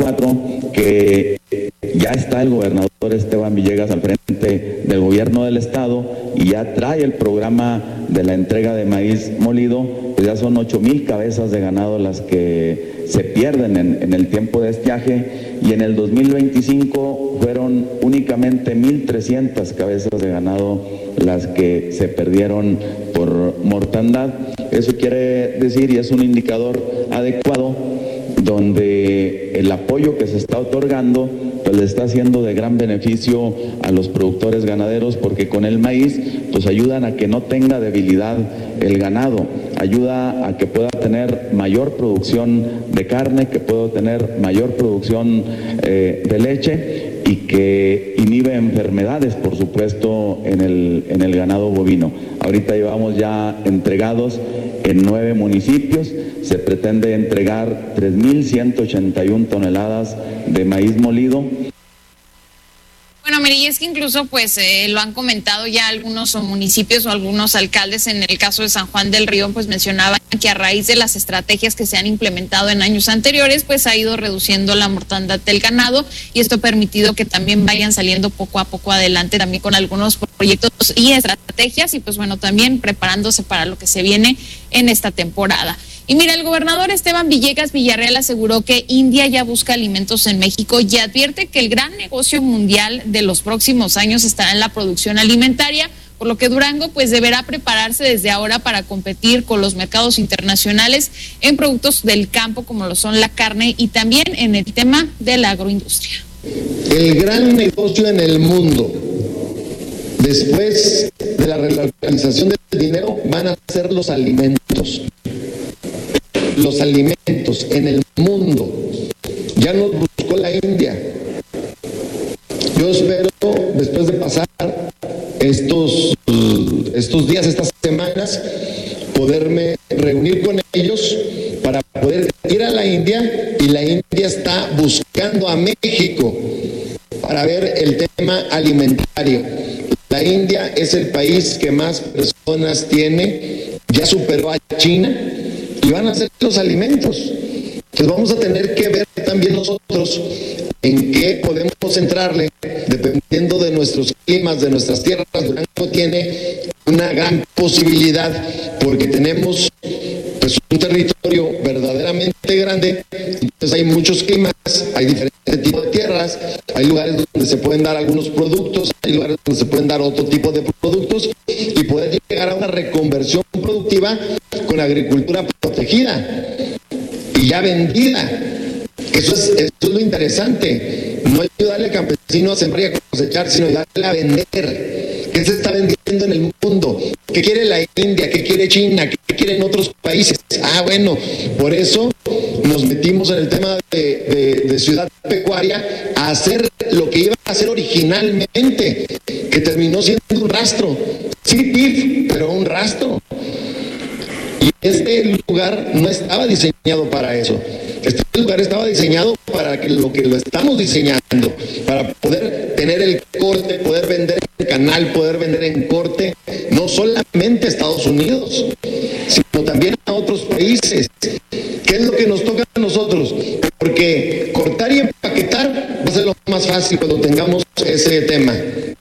4, que ya está el gobernador Esteban Villegas al frente del gobierno del estado y ya trae el programa de la entrega de maíz molido, pues ya son 8,000 cabezas de ganado las que se pierden en el tiempo de estiaje, y en el 2025 fueron únicamente 1,300 cabezas de ganado las que se perdieron por mortandad. Eso quiere decir, y es un indicador adecuado, donde el apoyo que se está otorgando pues le está haciendo de gran beneficio a los productores ganaderos, porque con el maíz pues ayudan a que no tenga debilidad el ganado, ayuda a que pueda tener mayor producción de carne, que pueda tener mayor producción de leche, y que inhibe enfermedades, por supuesto, en el ganado bovino. Ahorita llevamos ya entregados en 9 municipios, se pretende entregar 3,181 toneladas de maíz molido. Bueno, mire, y es que incluso pues lo han comentado ya algunos municipios o algunos alcaldes. En el caso de San Juan del Río, pues mencionaban que a raíz de las estrategias que se han implementado en años anteriores, pues ha ido reduciendo la mortandad del ganado, y esto ha permitido que también vayan saliendo poco a poco adelante también con algunos proyectos y estrategias, y pues bueno, también preparándose para lo que se viene en esta temporada. Y mira, el gobernador Esteban Villegas Villarreal aseguró que India ya busca alimentos en México y advierte que el gran negocio mundial de los próximos años estará en la producción alimentaria, por lo que Durango pues deberá prepararse desde ahora para competir con los mercados internacionales en productos del campo como lo son la carne y también en el tema de la agroindustria. El gran negocio en el mundo, después de la relocalización del dinero, van a ser los alimentos. Los alimentos en el mundo. Ya nos buscó la India. Yo espero, después de pasar estos días, estas semanas, poderme reunir con ellos para poder ir a la India, y la India está buscando a México para ver el tema alimentario. La India es el país que más personas tiene, ya superó a China, y van a ser los alimentos. Entonces vamos a tener que ver también nosotros en qué podemos centrarle, dependiendo de nuestros climas, de nuestras tierras. Durango tiene una gran posibilidad porque tenemos pues un territorio verdaderamente grande, entonces hay muchos climas, hay diferentes tipos de tierras, hay lugares donde se pueden dar algunos productos, hay lugares donde se pueden dar otro tipo de productos, y poder llegar a una reconversión productiva con agricultura protegida y ya vendida. Eso es lo interesante. No ayudarle al campesino a sembrar y a cosechar, sino ayudarle a vender. ¿Qué se está vendiendo en el mundo? ¿Qué quiere la India? ¿Qué quiere China? ¿Qué quieren otros países? Bueno, por eso nos metimos en el tema de ciudad pecuaria, a hacer lo que iba a hacer originalmente, que terminó siendo un rastro. Sí, PIB, pero un rastro. Y este lugar no estaba diseñado para eso. Este lugar estaba diseñado para lo que lo estamos diseñando, para poder tener el corte, poder vender en canal, poder vender en corte, no solamente a Estados Unidos, sino también a otros países. ¿Qué es lo que nos toca a nosotros? Porque cortar y empaquetar va a ser lo más fácil cuando tengamos ese tema.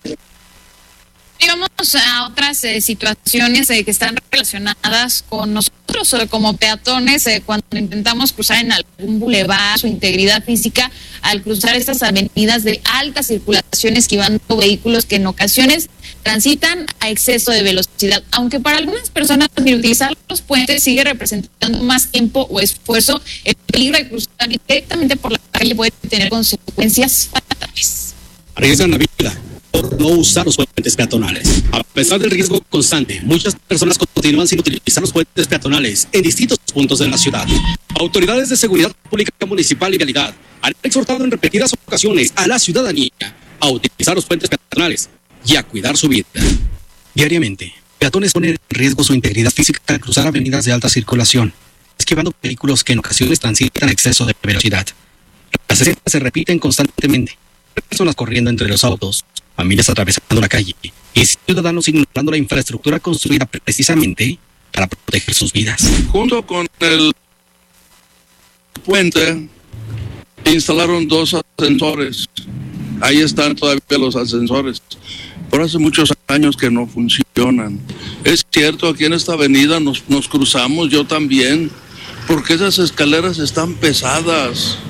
Y vamos a otras situaciones que están relacionadas con nosotros como peatones, cuando intentamos cruzar en algún bulevar, su integridad física al cruzar estas avenidas de alta circulación, esquivando vehículos que en ocasiones transitan a exceso de velocidad. Aunque para algunas personas utilizar los puentes sigue representando más tiempo o esfuerzo, el peligro de cruzar directamente por la calle puede tener consecuencias fatales. Arriesgan la vida por no usar los puentes peatonales. A pesar del riesgo constante, muchas personas continúan sin utilizar los puentes peatonales en distintos puntos de la ciudad. Autoridades de seguridad pública municipal y vialidad han exhortado en repetidas ocasiones a la ciudadanía a utilizar los puentes peatonales y a cuidar su vida. Diariamente, peatones ponen en riesgo su integridad física al cruzar avenidas de alta circulación, esquivando vehículos que en ocasiones transitan a exceso de velocidad. Las escenas se repiten constantemente. Personas corriendo entre los autos, familias atravesando la calle y ciudadanos ignorando la infraestructura construida precisamente para proteger sus vidas. Junto con el puente instalaron 2 ascensores. Ahí están todavía los ascensores. Pero hace muchos años que no funcionan. Es cierto, aquí en esta avenida nos cruzamos, yo también, porque esas escaleras están pesadas,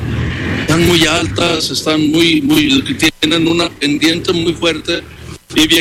están muy altas, están tienen una pendiente muy fuerte, y